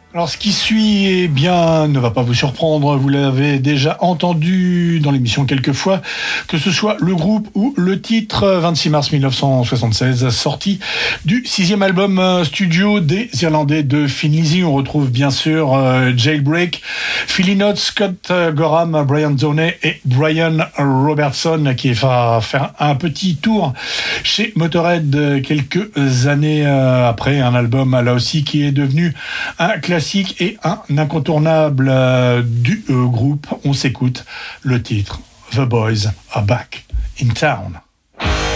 Alors, ce qui suit, eh bien, ne va pas vous surprendre. Vous l'avez déjà entendu dans l'émission quelques fois, que ce soit le groupe ou le titre. 26 mars 1976, sortie du 6e album studio des Irlandais de Thin Lizzy. On retrouve bien sûr Jailbreak, Phil Lynott, Scott Gorham, Brian Zoney et Brian Robertson, qui va faire un petit tour chez Motorhead quelques années après. Un album là aussi qui est devenu un classique et un incontournable du groupe. On s'écoute le titre The Boys Are Back in Town.